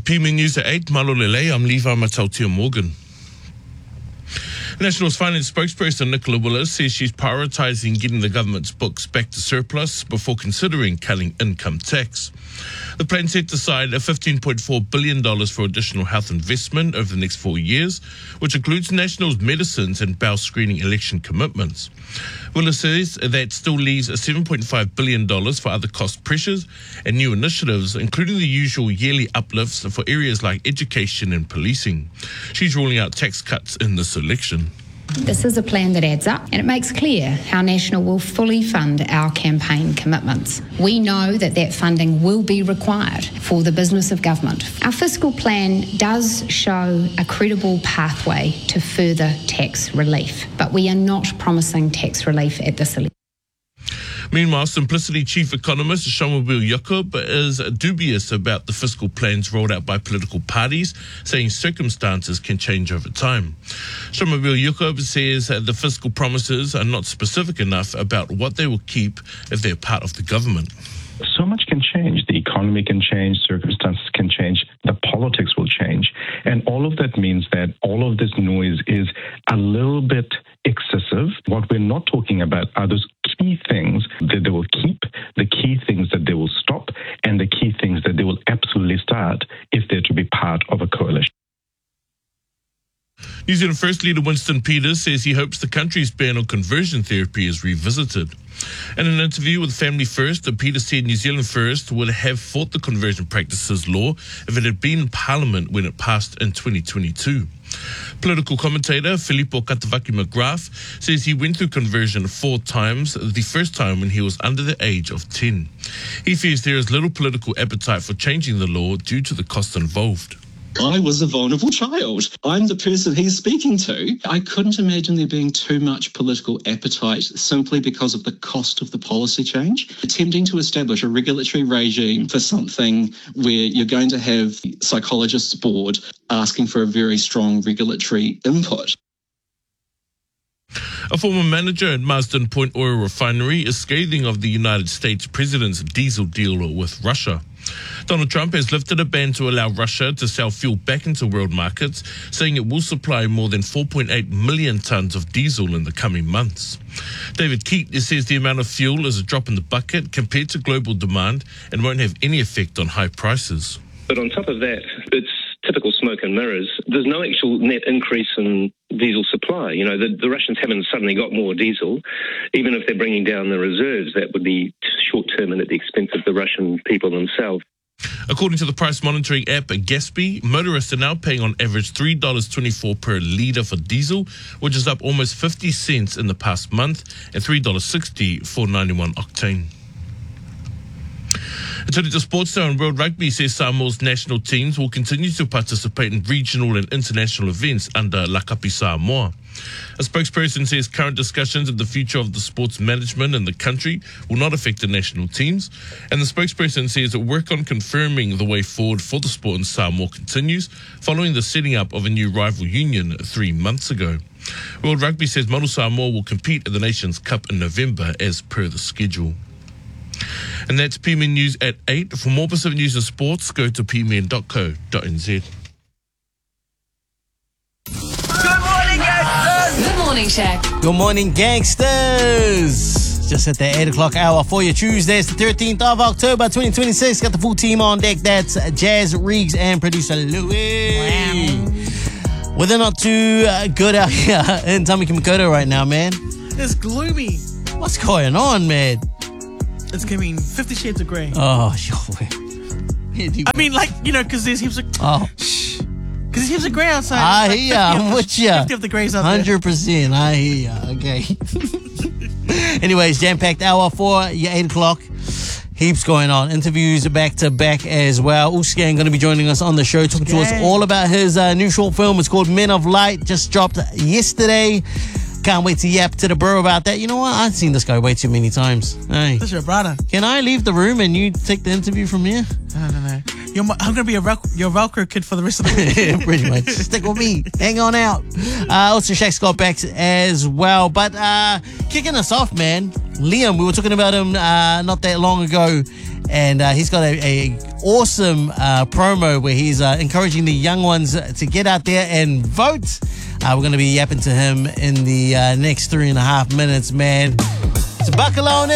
PME News at 8, Malolele, I'm Levi Matautia Morgan. National's finance spokesperson Nicola Willis says she's prioritising getting the government's books back to surplus before considering cutting income tax. The plan set aside $15.4 billion for additional health investment over the next 4 years, which includes National's medicines and bowel screening election commitments. Willis says that still leaves $7.5 billion for other cost pressures and new initiatives, including the usual yearly uplifts for areas like education and policing. She's ruling out tax cuts in this election. This is a plan that adds up, and it makes clear how National will fully fund our campaign commitments. We know that funding will be required for the business of government. Our fiscal plan does show a credible pathway to further tax relief, but we are not promising tax relief at this election. Meanwhile, Simplicity chief economist Shomobile Jacob is dubious about the fiscal plans rolled out by political parties, saying circumstances can change over time. Shomobile Jacob says the fiscal promises are not specific enough about what they will keep if they're part of the government. So much can change. The economy can change, circumstances can change, the politics will change. And all of that means that all of this noise is a little bit excessive. What we're not talking about are those key things that they will keep, the key things that they will stop, and the key things that they will absolutely start if they're to be part of a coalition. New Zealand First Leader Winston Peters says he hopes the country's ban on conversion therapy is revisited. In an interview with Family First, Peters said New Zealand First would have fought the conversion practices law if it had been in Parliament when it passed in 2022. Political commentator Filippo Katavaki McGrath says he went through conversion 4 times, the first time when he was under the age of 10. He fears there is little political appetite for changing the law due to the cost involved. I was a vulnerable child. I'm the person he's speaking to. I couldn't imagine there being too much political appetite simply because of the cost of the policy change. Attempting to establish a regulatory regime for something where you're going to have psychologists board asking for a very strong regulatory input. A former manager at Marsden Point Oil Refinery is scathing of the United States president's diesel deal with Russia. Donald Trump has lifted a ban to allow Russia to sell fuel back into world markets, saying it will supply more than 4.8 million tonnes of diesel in the coming months. David Keat says the amount of fuel is a drop in the bucket compared to global demand and won't have any effect on high prices. But on top of that, it's typical smoke and mirrors. There's no actual net increase in diesel supply. You know, the Russians haven't suddenly got more diesel. Even if they're bringing down the reserves, that would be short-term and at the expense of the Russian people themselves. According to the price monitoring app Gatsby, motorists are now paying on average $3.24 per litre for diesel, which is up almost 50 cents in the past month, and $3.60 for 91 octane. Turning to sports now, and World Rugby says Samoa's national teams will continue to participate in regional and international events under Lakapi Samoa. A spokesperson says current discussions of the future of the sports management in the country will not affect the national teams, and the spokesperson says that work on confirming the way forward for the sport in Samoa continues following the setting up of a new rival union 3 months ago. World Rugby says Model Samoa will compete at the Nations Cup in November as per the schedule. And that's PMN News at 8. For more Pacific News and sports, go to pmn.co.nz. Good morning, gangsters! Good morning, Shaq. Good morning, gangsters! Just at the 8 o'clock hour for your Tuesday. It's the 13th of October, 2026. Got the full team on deck. That's Jazz Riggs and producer Louis. Wow. Well, they're not too good out here in Tamaki Makaurau right now, man. It's gloomy. What's going on, man? It's giving 50 Shades of Grey. Oh, yo. I mean, like, you know, because there's heaps of... Oh. Because there's heaps of grey outside. I hear ya. I'm with ya. 50 of the greys out 100%. I hear ya. Okay. Anyways, jam-packed hour for your 8 o'clock. Heaps going on. Interviews back-to-back as well. Uskan going to be joining us on the show, talking to us all about his new short film. It's called Men of Light. Just dropped yesterday. Can't wait to yap to the bro about that. You know what? I've seen this guy way too many times. Hey. That's your brother. Can I leave the room and you take the interview from here? No. I'm going to be your Velcro kid for the rest of the week. Pretty much. Stick with me. Hang on out. Also, Shaq's got back as well. But kicking us off, man, Liam, we were talking about him not that long ago. And he's got a awesome promo where he's encouraging the young ones to get out there and vote. We're going to be yapping to him in the next 3.5 minutes, man. So buckle on in.